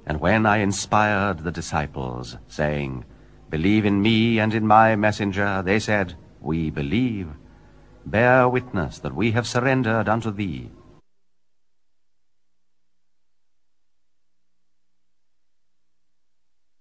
And when I inspired the disciples, saying, Believe in me and in my messenger, they said, We believe. Bear witness that we have surrendered unto thee.